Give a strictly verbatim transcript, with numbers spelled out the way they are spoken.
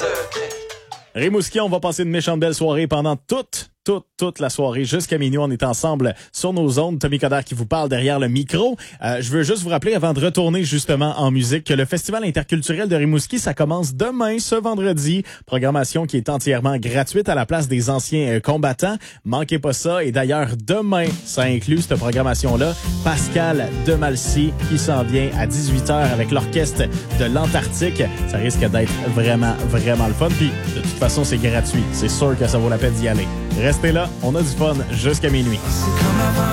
Rimouski, on va passer une méchante belle soirée pendant toute, toute, toute la soirée. Jusqu'à minuit, on est ensemble sur nos ondes. Tommy Coderre qui vous parle derrière le micro. Euh, je veux juste vous rappeler, avant de retourner justement en musique, que le Festival interculturel de Rimouski, ça commence demain, ce vendredi. Programmation qui est entièrement gratuite à la place des anciens euh, combattants. Manquez pas ça. Et d'ailleurs, demain, ça inclut cette programmation-là. Pascal Demalcy qui s'en vient à dix-huit heures avec l'orchestre de l'Antarctique. Ça risque d'être vraiment, vraiment le fun. Puis, de toute façon, c'est gratuit. C'est sûr que ça vaut la peine d'y aller. Restez là, on a du fun jusqu'à minuit.